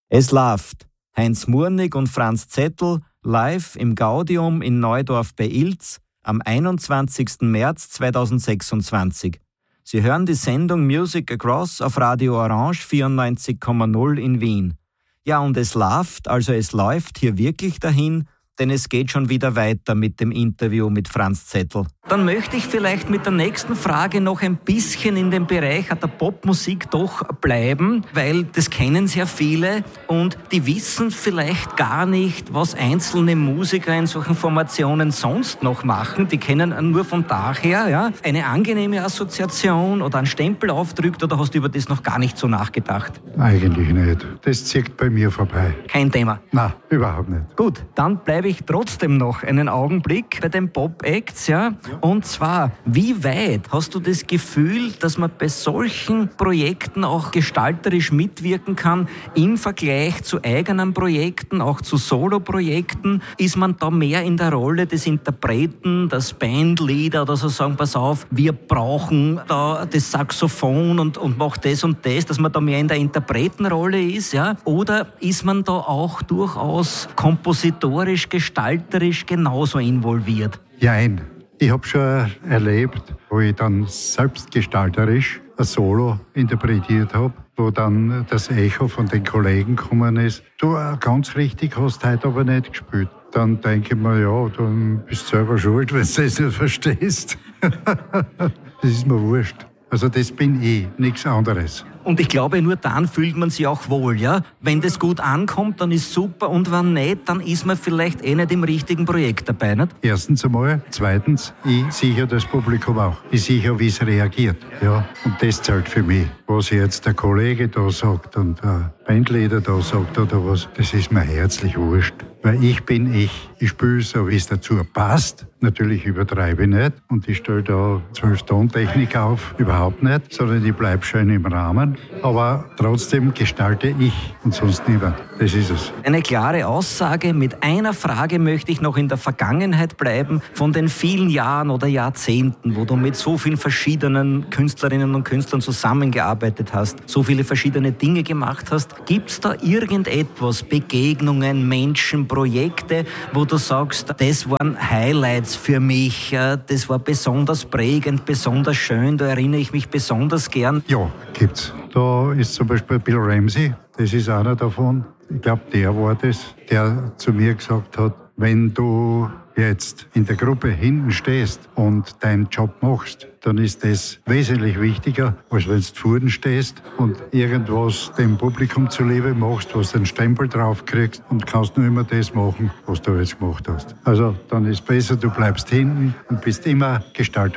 Es läuft. Heinz Murnig und Franz Zettel live im Gaudium in Neudorf bei Ilz am 21. März 2026. Sie hören die Sendung Music Across auf Radio Orange 94,0 in Wien. Ja, und es läuft, also es läuft hier wirklich dahin, denn es geht schon wieder weiter mit dem Interview mit Franz Zettel. Dann möchte ich vielleicht mit der nächsten Frage noch ein bisschen in dem Bereich der Popmusik doch bleiben, weil das kennen sehr viele und die wissen vielleicht gar nicht, was einzelne Musiker in solchen Formationen sonst noch machen. Die kennen nur von daher, ja, eine angenehme Assoziation oder einen Stempel aufdrückt, oder hast du über das noch gar nicht so nachgedacht? Eigentlich nicht. Das zieht bei mir vorbei. Kein Thema? Nein, überhaupt nicht. Gut, dann bleibe ich trotzdem noch einen Augenblick bei den Pop-Acts, ja. Und zwar, wie weit hast du das Gefühl, dass man bei solchen Projekten auch gestalterisch mitwirken kann im Vergleich zu eigenen Projekten, auch zu Solo-Projekten? Ist man da mehr in der Rolle des Interpreten, des Bandleader oder so sagen, pass auf, wir brauchen da das Saxophon und macht das und das, dass man da mehr in der Interpretenrolle ist, ja? Oder ist man da auch durchaus kompositorisch, gestalterisch genauso involviert? Jein. Ich habe schon erlebt, wo ich dann selbstgestalterisch ein Solo interpretiert habe, wo dann das Echo von den Kollegen gekommen ist. Du, ganz richtig hast du heute aber nicht gespielt. Dann denke ich mir, ja, du bist selber schuld, wenn du das nicht verstehst. Das ist mir wurscht. Also das bin ich, nichts anderes. Und ich glaube, nur dann fühlt man sich auch wohl, ja? Wenn das gut ankommt, dann ist super, und wenn nicht, dann ist man vielleicht nicht im richtigen Projekt dabei, nicht? Erstens einmal. Zweitens, ich sehe das Publikum auch. Ich sehe, wie es reagiert. Ja? Und das zählt für mich. Was jetzt der Kollege da sagt und der Bandleader da sagt oder was, das ist mir herzlich wurscht. Weil ich bin ich. Ich spiele so, wie es dazu passt. Natürlich übertreibe ich nicht und ich stelle da 12-Ton-Technik auf, überhaupt nicht, sondern ich bleibe schön im Rahmen. Aber trotzdem gestalte ich und sonst niemand. Das ist es. Eine klare Aussage. Mit einer Frage möchte ich noch in der Vergangenheit bleiben. Von den vielen Jahren oder Jahrzehnten, wo du mit so vielen verschiedenen Künstlerinnen und Künstlern zusammengearbeitet hast, so viele verschiedene Dinge gemacht hast, gibt es da irgendetwas, Begegnungen, Menschen, Projekte, wo du sagst, das waren Highlights für mich, das war besonders prägend, besonders schön, da erinnere ich mich besonders gern? Ja, gibt's. Da ist zum Beispiel Bill Ramsey, das ist einer davon. Ich glaube, der war das, der zu mir gesagt hat, wenn du jetzt in der Gruppe hinten stehst und deinen Job machst, dann ist das wesentlich wichtiger, als wenn du vorne stehst und irgendwas dem Publikum zuliebe machst, was den Stempel drauf kriegst und kannst nur immer das machen, was du jetzt gemacht hast. Also dann ist besser, du bleibst hinten und bist immer gestalterisch.